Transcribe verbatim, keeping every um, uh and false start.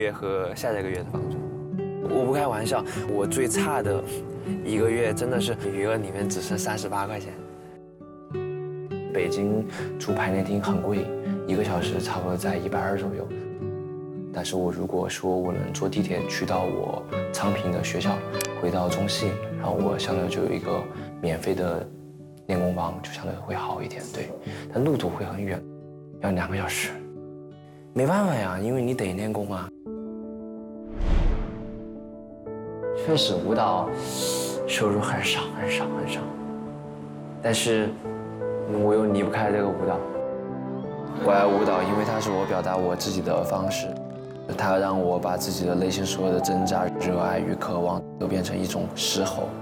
月和下下个月的房租。我不开玩笑，我最差的一个月真的是余额里面只剩三十八块钱。北京住排练厅很贵，一个小时差不多在一百二左右。但是我如果说我能坐地铁去到我昌平的学校，回到中戏，然后我相对就有一个免费的练功房，就相对会好一点。对，但路途会很远，要两个小时。没办法呀，因为你得练功啊。确实，舞蹈收入很少很少很少，但是我又离不开这个舞蹈。我爱舞蹈，因为它是我表达我自己的方式，它让我把自己的内心所有的挣扎、热爱与渴望都变成一种嘶吼。